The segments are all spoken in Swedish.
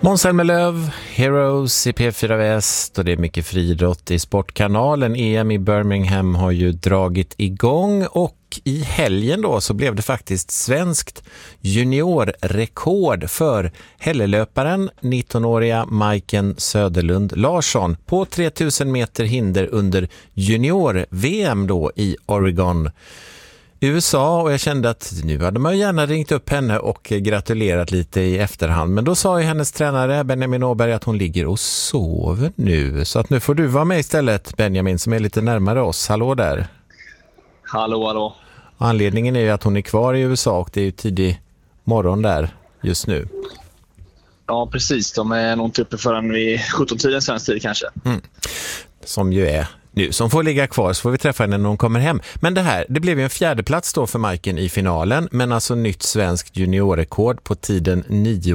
Måns Zelmerlöw, Heroes i P4 Väst, och det är mycket friidrott i Sportkanalen. EM i Birmingham har ju dragit igång, och i helgen då så blev det faktiskt svenskt juniorrekord för hällelöparen 19-åriga Majken Söderlund Larsson på 3000 meter hinder under junior-VM då i Oregon, USA, och jag kände att nu hade man gärna ringt upp henne och gratulerat lite i efterhand. Men då sa ju hennes tränare Benjamin Åberg att hon ligger och sover nu. Så att nu får du vara med istället, Benjamin, som är lite närmare oss. Hallå där. Hallå. Anledningen är ju att hon är kvar i USA, och det är ju tidig morgon där just nu. Ja, precis. De är nog inte uppe förrän vid 17-tiden svensk tid kanske. Som ju är nu. Som får ligga kvar, så får vi träffa henne när hon kommer hem. Men det blev ju en fjärde plats då för Majken i finalen, men alltså nytt svenskt juniorrekord på tiden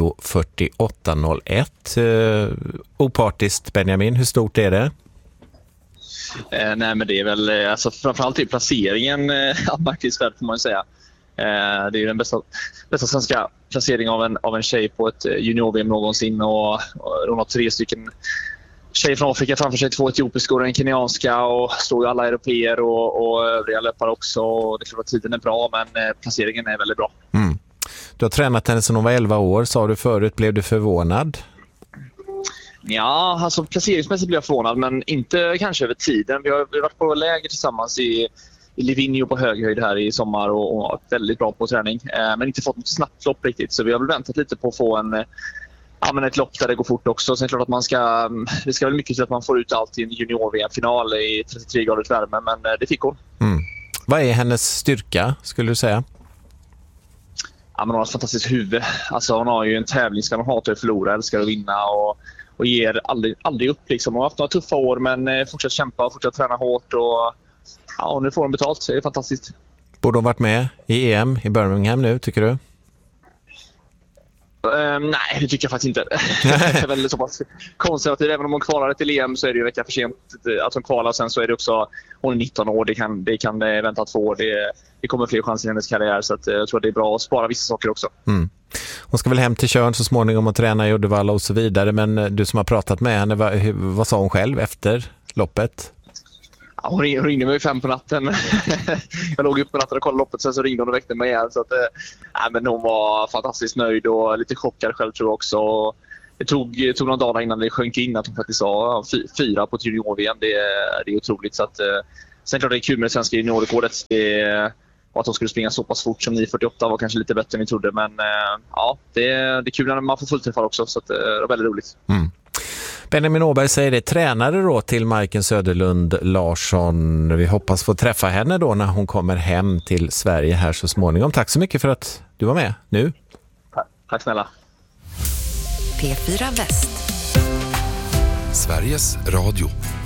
9:48:01. Opartiskt, Benjamin, hur stort är det? Nej, men det är väl alltså, framförallt i placeringen anmärkningsvärt får man ju säga. Det är ju den bästa svenska placeringen av en tjej på ett junior-VM någonsin, och hon har 3 stycken tjejer från Afrika framför sig, 2 etiopiska och en kenyanska, och står ju alla europeer och övriga löpare också. Och det är klart att tiden är bra, men placeringen är väldigt bra. Du har tränat henne sedan hon var 11 år, sa du förut. Blev du förvånad? Ja, alltså placeringsmässigt blev jag förvånad, men inte kanske över tiden. Vi har varit på läger tillsammans i Livigno på höghöjd här i sommar och varit väldigt bra på träning. Men inte fått något snabbt lopp riktigt, så vi har väl väntat lite på att få ett lopp där det går fort också. Sen är det klart att det ska väl mycket till att man får ut allt i en junior-VM-final i 33 graders värme, men det fick hon. Vad är hennes styrka, skulle du säga? Ja, men hon har ett fantastiskt huvud. Alltså, hon har ju en tävlingsska, hon hatar att förlora, älskar att vinna och ger aldrig upp liksom. Hon har haft några tuffa år, men fortsatt kämpa och fortsatt träna hårt, och nu får hon betalt, så det är fantastiskt. Borde hon varit med i EM i Birmingham nu, tycker du? Nej, det tycker jag faktiskt inte. Det är väldigt så pass konservativ. Även om hon kvalar till EM så är det ju en vecka för sent att hon kvalar. Sen så är det också, hon är 19 år, det kan vänta 2 år. Det kommer fler chanser i hennes karriär, så att jag tror att det är bra att spara vissa saker också. Hon ska väl hem till Tjörn så småningom och träna i Uddevalla och så vidare. Men du som har pratat med henne, vad sa hon själv efter loppet? Ja, hon ringde mig 5 på natten. Jag låg upp på natten och kollade loppet, sen så ringde hon och väckte mig igen. Så att, men hon var fantastiskt nöjd och lite chockad själv, tror jag också. Det tog några dagar innan det sjönk in att hon faktiskt sa 4 på ett junior-VM. Det är otroligt. Så att, sen klart det är kul med det svenska juniorrekordet. Och att hon skulle springa så pass fort som 9:48 var kanske lite bättre än vi trodde. Men det är kul när man får fullträffar också. Så att, det var väldigt roligt. Benjamin Åberg säger det, tränare då till Majken Söderlund Larsson. Vi hoppas få träffa henne då när hon kommer hem till Sverige här så småningom. Tack så mycket för att du var med nu. Tack snälla. P4 Väst. Sveriges Radio.